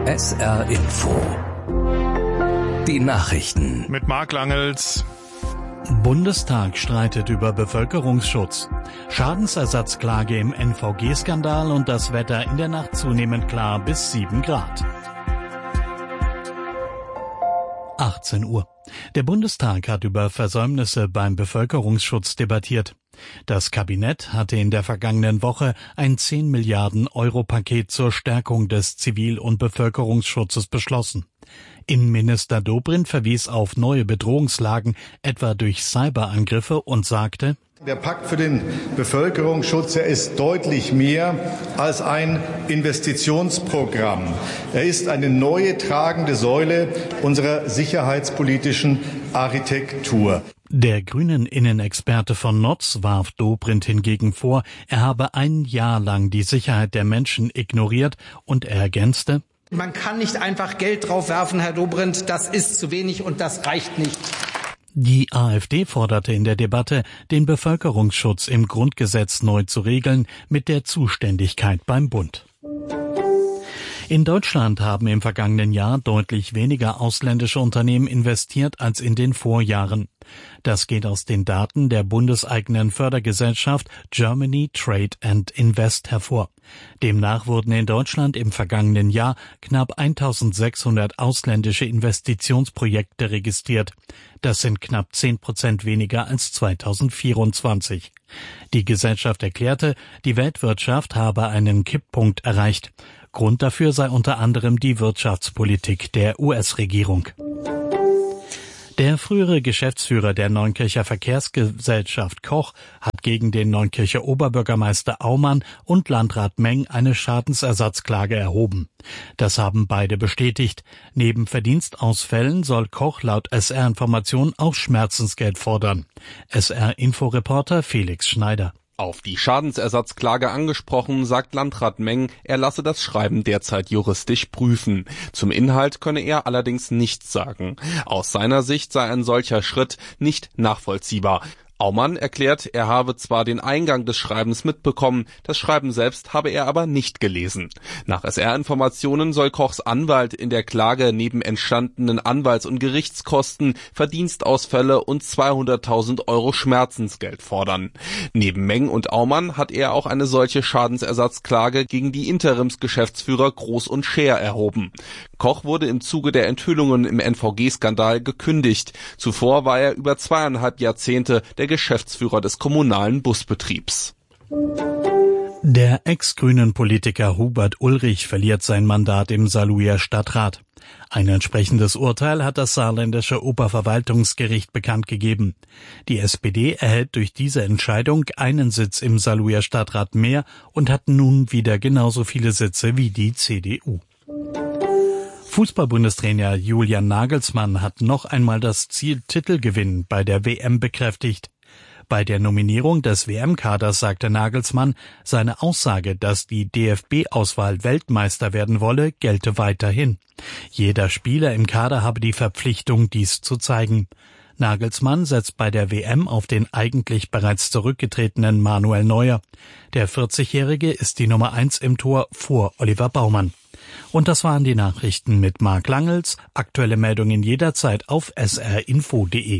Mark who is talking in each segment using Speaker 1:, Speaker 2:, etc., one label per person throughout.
Speaker 1: SR Info. Die Nachrichten.
Speaker 2: Mit Marc Langels.
Speaker 3: Bundestag streitet über Bevölkerungsschutz. Schadensersatzklage im NVG-Skandal und das Wetter in der Nacht zunehmend klar bis 7 Grad. 18 Uhr. Der Bundestag hat über Versäumnisse beim Bevölkerungsschutz debattiert. Das Kabinett hatte in der vergangenen Woche ein 10 Milliarden Euro Paket zur Stärkung des Zivil- und Bevölkerungsschutzes beschlossen. Innenminister Dobrindt verwies auf neue Bedrohungslagen, etwa durch Cyberangriffe, und sagte:
Speaker 4: Der Pakt für den Bevölkerungsschutz, er ist deutlich mehr als ein Investitionsprogramm. Er ist eine neue tragende Säule unserer sicherheitspolitischen Architektur.
Speaker 3: Der grünen Innenexperte von Notz warf Dobrindt hingegen vor, er habe ein Jahr lang die Sicherheit der Menschen ignoriert, und er ergänzte:
Speaker 5: Man kann nicht einfach Geld drauf werfen, Herr Dobrindt, das ist zu wenig und das reicht nicht.
Speaker 3: Die AfD forderte in der Debatte, den Bevölkerungsschutz im Grundgesetz neu zu regeln, mit der Zuständigkeit beim Bund. In Deutschland haben im vergangenen Jahr deutlich weniger ausländische Unternehmen investiert als in den Vorjahren. Das geht aus den Daten der bundeseigenen Fördergesellschaft Germany Trade and Invest hervor. Demnach wurden in Deutschland im vergangenen Jahr knapp 1600 ausländische Investitionsprojekte registriert. Das sind knapp 10% weniger als 2024. Die Gesellschaft erklärte, die Weltwirtschaft habe einen Kipppunkt erreicht. Grund dafür sei unter anderem die Wirtschaftspolitik der US-Regierung. Der frühere Geschäftsführer der Neunkircher Verkehrsgesellschaft Koch hat gegen den Neunkircher Oberbürgermeister Aumann und Landrat Meng eine Schadensersatzklage erhoben. Das haben beide bestätigt. Neben Verdienstausfällen soll Koch laut SR-Information auch Schmerzensgeld fordern. SR-Info-Reporter Felix Schneider.
Speaker 6: Auf die Schadensersatzklage angesprochen, sagt Landrat Meng, er lasse das Schreiben derzeit juristisch prüfen. Zum Inhalt könne er allerdings nichts sagen. Aus seiner Sicht sei ein solcher Schritt nicht nachvollziehbar. Aumann erklärt, er habe zwar den Eingang des Schreibens mitbekommen, das Schreiben selbst habe er aber nicht gelesen. Nach SR-Informationen soll Kochs Anwalt in der Klage neben entstandenen Anwalts- und Gerichtskosten Verdienstausfälle und 200.000 Euro Schmerzensgeld fordern. Neben Meng und Aumann hat er auch eine solche Schadensersatzklage gegen die Interimsgeschäftsführer Groß und Scheer erhoben. Koch wurde im Zuge der Enthüllungen im NVG-Skandal gekündigt. Zuvor war er über 2,5 Jahrzehnte der Geschäftsführer des kommunalen Busbetriebs.
Speaker 3: Der ex-grünen Politiker Hubert Ulrich verliert sein Mandat im Saarlouier Stadtrat. Ein entsprechendes Urteil hat das saarländische Oberverwaltungsgericht bekannt gegeben. Die SPD erhält durch diese Entscheidung einen Sitz im Saarlouier Stadtrat mehr und hat nun wieder genauso viele Sitze wie die CDU. Fußball-Bundestrainer Julian Nagelsmann hat noch einmal das Ziel Titelgewinn bei der WM bekräftigt. Bei der Nominierung des WM-Kaders sagte Nagelsmann, seine Aussage, dass die DFB-Auswahl Weltmeister werden wolle, gelte weiterhin. Jeder Spieler im Kader habe die Verpflichtung, dies zu zeigen. Nagelsmann setzt bei der WM auf den eigentlich bereits zurückgetretenen Manuel Neuer. Der 40-Jährige ist die Nummer 1 im Tor vor Oliver Baumann. Und das waren die Nachrichten mit Marc Langels. Aktuelle Meldungen jederzeit auf srinfo.de.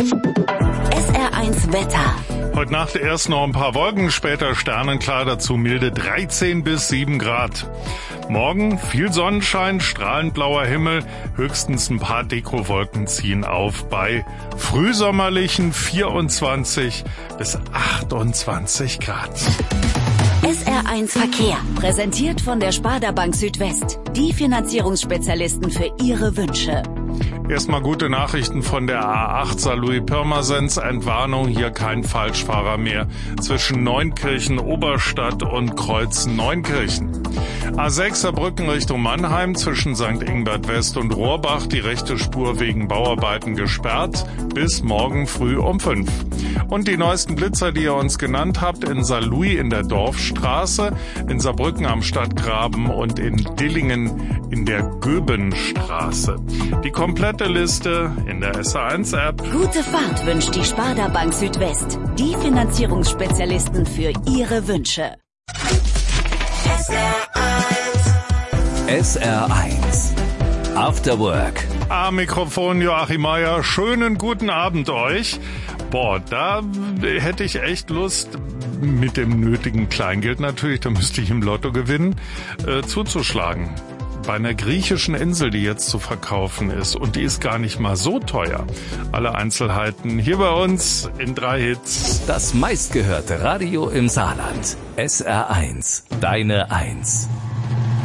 Speaker 7: SR1 Wetter.
Speaker 2: Heute Nacht erst noch ein paar Wolken, später sternenklar, dazu milde 13 bis 7 Grad. Morgen viel Sonnenschein, strahlend blauer Himmel, höchstens ein paar Dekowolken ziehen auf bei frühsommerlichen 24 bis 28 Grad.
Speaker 7: SR1 Verkehr, präsentiert von der Sparda Bank Südwest. Die Finanzierungsspezialisten für Ihre Wünsche.
Speaker 2: Erstmal gute Nachrichten von der A8 Saarlouis-Pirmasens. Entwarnung, hier kein Falschfahrer mehr zwischen Neunkirchen Oberstadt und Kreuz Neunkirchen. A6 Saarbrücken Richtung Mannheim zwischen St. Ingbert West und Rohrbach, die rechte Spur wegen Bauarbeiten gesperrt bis morgen früh um 5. Und die neuesten Blitzer, die ihr uns genannt habt, in Saarlouis in der Dorfstraße, in Saarbrücken am Stadtgraben und in Dillingen in der Göbenstraße. Die komplette Liste in der SR1-App.
Speaker 7: Gute Fahrt wünscht die Sparda Bank Südwest. Die Finanzierungsspezialisten für Ihre Wünsche.
Speaker 1: SR1 After Work.
Speaker 2: Am Mikrofon Joachim Meier. Schönen guten Abend euch. Da hätte ich echt Lust, mit dem nötigen Kleingeld natürlich, da müsste ich im Lotto gewinnen, zuzuschlagen. Bei einer griechischen Insel, die jetzt zu verkaufen ist. Und die ist gar nicht mal so teuer. Alle Einzelheiten hier bei uns in 3 Hits.
Speaker 1: Das meistgehörte Radio im Saarland. SR1, deine 1.